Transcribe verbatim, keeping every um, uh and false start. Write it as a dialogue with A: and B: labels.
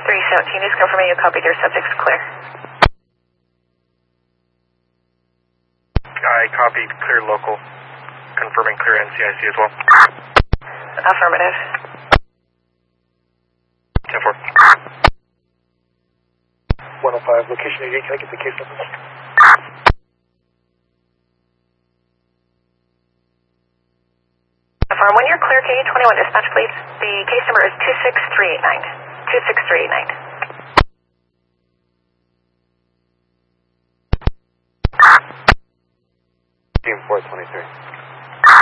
A: three seventeen, just confirming you copied your subject's clear.
B: I copied clear local, confirming clear N C I C as well.
A: Affirmative.
B: ten four.
C: one oh five, location eighty-eight, can I get the case number?
A: Affirm, when you're clear, K U twenty-one dispatch, please. The case number is two six three eight nine. two six three eight nine.
C: Team four twenty-three.